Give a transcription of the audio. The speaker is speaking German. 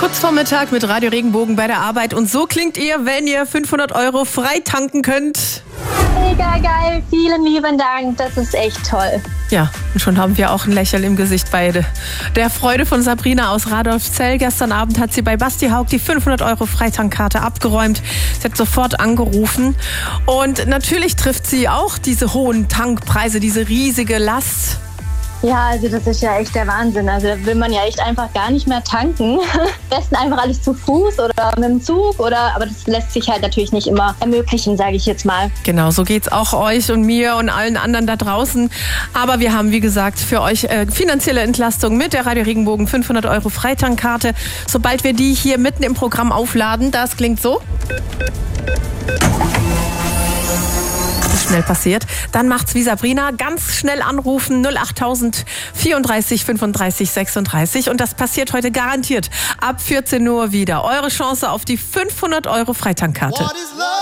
Kurz vor Mittag mit Radio Regenbogen bei der Arbeit. Und so klingt ihr, wenn ihr 500 € frei tanken könnt. Mega geil, vielen lieben Dank, das ist echt toll. Ja, und schon haben wir auch ein Lächeln im Gesicht beide. Der Freude von Sabrina aus Radolfzell. Gestern Abend hat sie bei Basti Haug die 500 € Freitankarte abgeräumt. Sie hat sofort angerufen. Und natürlich trifft sie auch diese hohen Tankpreise, diese riesige Last. Ja, also das ist ja echt der Wahnsinn. Also da will man ja echt einfach gar nicht mehr tanken. Am besten einfach alles zu Fuß oder mit dem Zug aber das lässt sich halt natürlich nicht immer ermöglichen, sage ich jetzt mal. Genau, so geht's auch euch und mir und allen anderen da draußen. Aber wir haben, wie gesagt, für euch finanzielle Entlastung mit der Radio Regenbogen 500 € Freitankkarte. Sobald wir die hier mitten im Programm aufladen, das klingt so. Schnell passiert. Dann macht's wie Sabrina, ganz schnell anrufen 08000 34 35 36 und das passiert heute garantiert ab 14 Uhr wieder. Eure Chance auf die 500 € Freitankkarte.